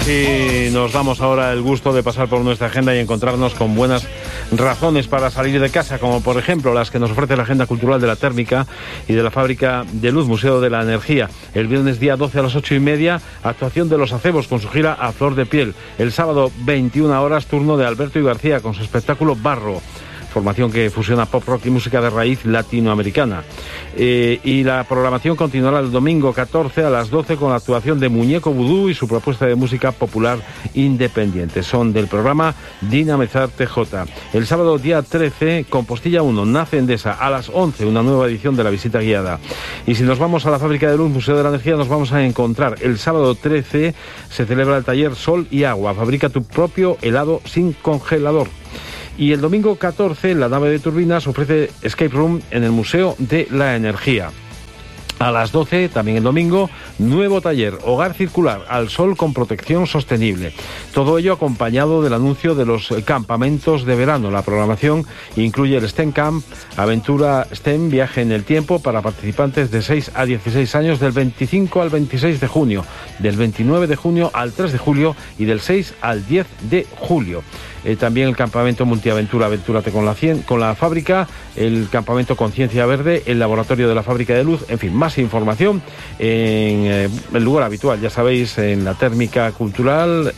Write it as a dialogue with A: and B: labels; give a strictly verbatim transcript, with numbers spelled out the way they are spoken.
A: y nos damos ahora el gusto de pasar por nuestra agenda y encontrarnos con buenas razones para salir de casa, como por ejemplo las que nos ofrece la Agenda Cultural de la Térmica y de la Fábrica de Luz, Museo de la Energía. El viernes día doce a las ocho y media, actuación de Los Acebos con su gira A Flor de Piel. El sábado veintiuna horas, turno de Alberto y García con su espectáculo Barro, formación que fusiona pop rock y música de raíz latinoamericana. Eh, y la programación continuará el domingo catorce a las doce con la actuación de Muñeco Vudú y su propuesta de música popular independiente. Son del programa Dinamizar T J. El sábado día trece, Compostilla uno, Nace Endesa, a las once, una nueva edición de la visita guiada. Y si nos vamos a la Fábrica de Luz, Museo de la Energía, nos vamos a encontrar el sábado trece, se celebra el taller Sol y Agua, fabrica tu propio helado sin congelador. Y el domingo catorce, la nave de turbinas ofrece Escape Room en el Museo de la Energía. A las doce, también el domingo, nuevo taller, Hogar Circular, al sol con protección sostenible. Todo ello acompañado del anuncio de los campamentos de verano. La programación incluye el STEM Camp, Aventura STEM, viaje en el tiempo para participantes de seis a dieciséis años del veinticinco al veintiséis de junio, del veintinueve de junio al tres de julio y del seis al diez de julio. Eh, también el campamento multiaventura, Aventúrate con la, cien, con la fábrica, el campamento Conciencia Verde, el laboratorio de la Fábrica de Luz, en fin, más información en eh, el lugar habitual, ya sabéis, en la Térmica Cultural,